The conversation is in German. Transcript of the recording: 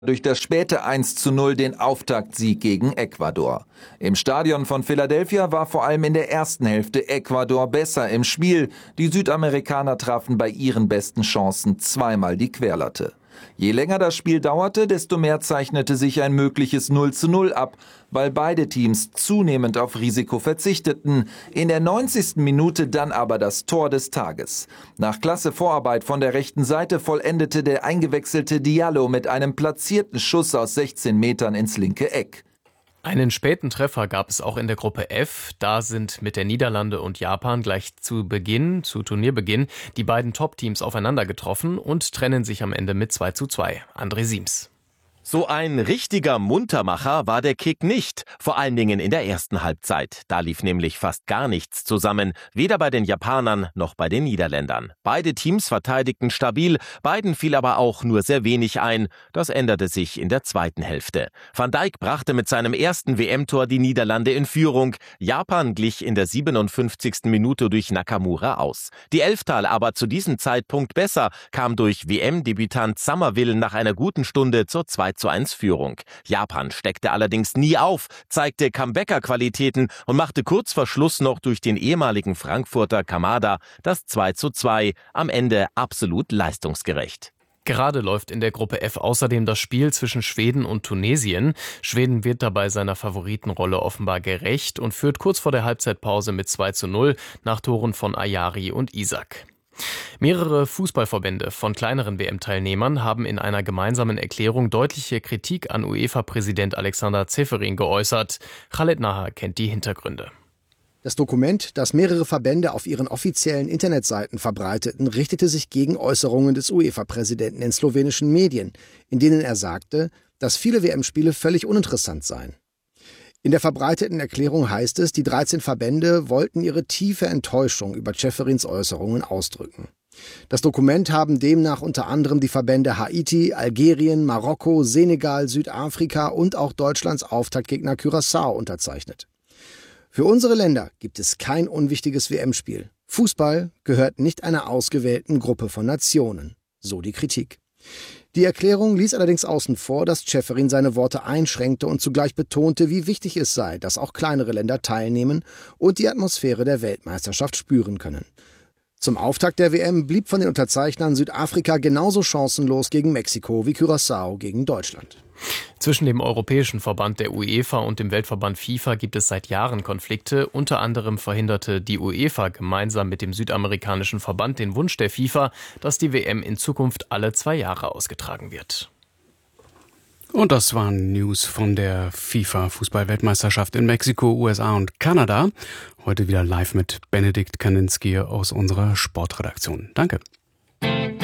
durch das späte 1:0 den Auftaktsieg gegen Ecuador. Im Stadion von Philadelphia war vor allem in der ersten Hälfte Ecuador besser im Spiel. Die Südamerikaner trafen bei ihren besten Chancen zweimal die Querlatte. Je länger das Spiel dauerte, desto mehr zeichnete sich ein mögliches 0:0 ab, weil beide Teams zunehmend auf Risiko verzichteten. In der 90. Minute dann aber das Tor des Tages. Nach klasse Vorarbeit von der rechten Seite vollendete der eingewechselte Diallo mit einem platzierten Schuss aus 16 Metern ins linke Eck. Einen späten Treffer gab es auch in der Gruppe F. Da sind mit der Niederlande und Japan gleich zu Turnierbeginn, die beiden Top-Teams aufeinander getroffen und trennen sich am Ende mit 2:2. André Siems. So ein richtiger Muntermacher war der Kick nicht, vor allen Dingen in der ersten Halbzeit. Da lief nämlich fast gar nichts zusammen, weder bei den Japanern noch bei den Niederländern. Beide Teams verteidigten stabil, beiden fiel aber auch nur sehr wenig ein. Das änderte sich in der zweiten Hälfte. Van Dijk brachte mit seinem ersten WM-Tor die Niederlande in Führung. Japan glich in der 57. Minute durch Nakamura aus. Die Elftal aber zu diesem Zeitpunkt besser, kam durch WM-Debütant Summerville nach einer guten Stunde zur 2:1 Führung. Japan steckte allerdings nie auf, zeigte Comebacker-Qualitäten und machte kurz vor Schluss noch durch den ehemaligen Frankfurter Kamada das 2:2, am Ende absolut leistungsgerecht. Gerade läuft in der Gruppe F außerdem das Spiel zwischen Schweden und Tunesien. Schweden wird dabei seiner Favoritenrolle offenbar gerecht und führt kurz vor der Halbzeitpause mit 2:0 nach Toren von Ayari und Isak. Mehrere Fußballverbände von kleineren WM-Teilnehmern haben in einer gemeinsamen Erklärung deutliche Kritik an UEFA-Präsident Alexander Ceferin geäußert. Khaled Nahar kennt die Hintergründe. Das Dokument, das mehrere Verbände auf ihren offiziellen Internetseiten verbreiteten, richtete sich gegen Äußerungen des UEFA-Präsidenten in slowenischen Medien, in denen er sagte, dass viele WM-Spiele völlig uninteressant seien. In der verbreiteten Erklärung heißt es, die 13 Verbände wollten ihre tiefe Enttäuschung über Ceferins Äußerungen ausdrücken. Das Dokument haben demnach unter anderem die Verbände Haiti, Algerien, Marokko, Senegal, Südafrika und auch Deutschlands Auftaktgegner Curaçao unterzeichnet. Für unsere Länder gibt es kein unwichtiges WM-Spiel. Fußball gehört nicht einer ausgewählten Gruppe von Nationen, so die Kritik. Die Erklärung ließ allerdings außen vor, dass Ceferin seine Worte einschränkte und zugleich betonte, wie wichtig es sei, dass auch kleinere Länder teilnehmen und die Atmosphäre der Weltmeisterschaft spüren können. Zum Auftakt der WM blieb von den Unterzeichnern Südafrika genauso chancenlos gegen Mexiko wie Curaçao gegen Deutschland. Zwischen dem Europäischen Verband der UEFA und dem Weltverband FIFA gibt es seit Jahren Konflikte. Unter anderem verhinderte die UEFA gemeinsam mit dem südamerikanischen Verband den Wunsch der FIFA, dass die WM in Zukunft alle 2 Jahre ausgetragen wird. Und das waren News von der FIFA-Fußball-Weltmeisterschaft in Mexiko, USA und Kanada. Heute wieder live mit Benedikt Kaninski aus unserer Sportredaktion. Danke.